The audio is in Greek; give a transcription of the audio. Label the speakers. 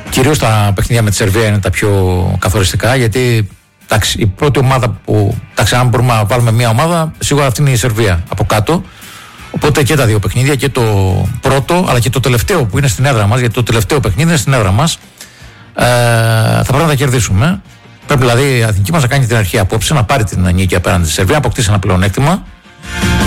Speaker 1: Κυρίως τα παιχνίδια με τη Σερβία είναι τα πιο καθοριστικά, γιατί η πρώτη ομάδα που, αν μπορούμε να βάλουμε μια ομάδα, σίγουρα αυτή είναι η Σερβία από κάτω. Οπότε και τα δύο παιχνίδια, και το πρώτο αλλά και το τελευταίο που είναι στην έδρα μας, γιατί το τελευταίο παιχνίδι είναι στην έδρα μας, θα πρέπει να τα κερδίσουμε. Πρέπει δηλαδή η Εθνική μας να κάνει την αρχή απόψε, να πάρει την νίκη απέναντι στη Σερβία, να αποκτήσει ένα πλεονέκτημα.